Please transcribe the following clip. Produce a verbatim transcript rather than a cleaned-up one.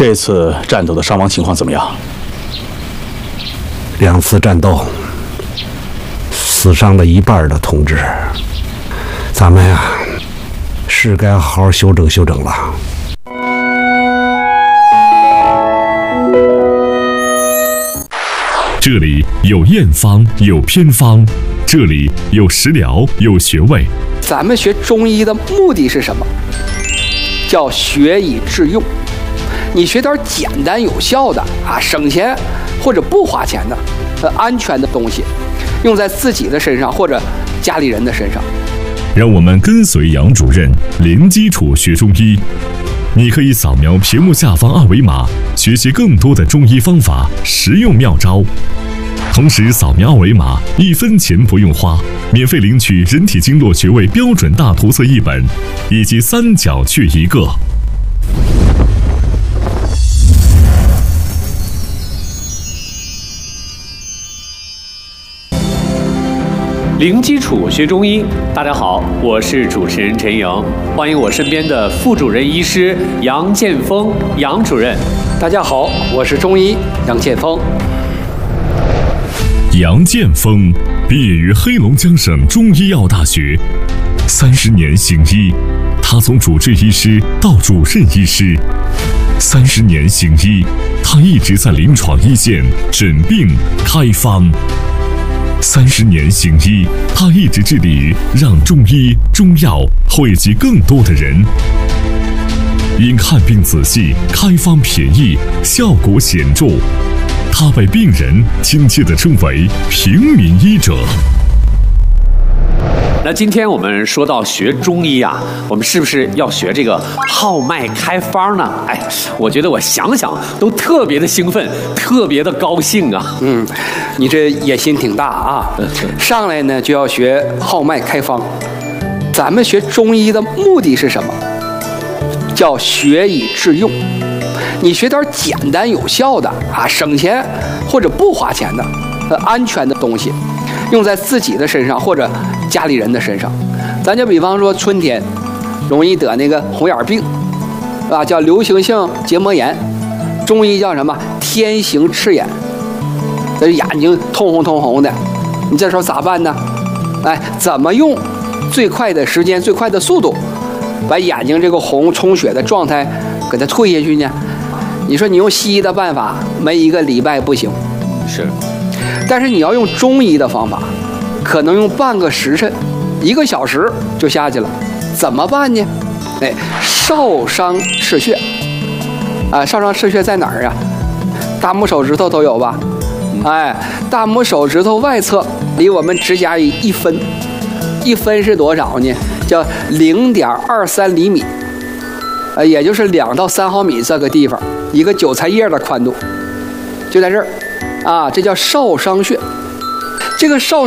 这次战斗的伤亡情况怎么样？ 两次战斗，死伤了一半的同志，咱们呀，是该好好休整休整了。 这里有验方，有偏方，这里有食疗，有穴位。 咱们学中医的目的是什么？叫学以致用。你学点简单有效的啊，省钱或者不花钱的、呃安全的东西，用在自己的身上或者家里人的身上。 让我们跟随杨主任零基础学中医。你可以扫描屏幕下方二维码，学习更多的中医方法、实用妙招。同时，扫描二维码，一分钱不用花，免费领取人体经络穴位标准大图册一本，以及三角穴一个。 零基础学中医，大家好，我是主持人陈莹，欢迎我身边的副主任医师杨建峰杨主任。 大家好，我是中医杨建峰。 杨建峰毕业于黑龙江省中医药大学，三十年行医，他从主治医师到主任医师，三十年行医，他一直在临床一线诊病开方。三十年行医，他一直致力于让中医中药惠及更多的人。因看病仔细、开方便宜、效果显著，他被病人亲切地称为平民医者。 那今天我们说到学中医啊，我们是不是要学这个号脉开方呢？哎，我觉得我想想都特别的兴奋，特别的高兴啊。 嗯，你这野心挺大啊！上来呢就要学号脉开方。咱们学中医的目的是什么？叫学以致用。你学点简单有效的啊，省钱或者不花钱的、呃安全的东西，用在自己的身上或者家里人的身上。咱就比方说春天容易得那个红眼病啊，叫流行性结膜炎，中医叫什么？天行赤眼，这眼睛通红通红的，你这时候咋办呢？哎，怎么用最快的时间、最快的速度，把眼睛这个红充血的状态给它退下去呢？你说你用西医的办法，没一个礼拜不行。 是， 但是你要用中医的方法，可能用半个时辰、一个小时就下去了。怎么办呢？哎，少商赤穴啊，少商赤穴在哪儿啊？大拇手指头都有吧？哎，大拇手指头外侧离我们指甲一分，一分是多少呢？叫零点二三厘米，呃，也就是两到三毫米这个地方，一个韭菜叶的宽度，就在这儿，啊，这叫少商穴。这个少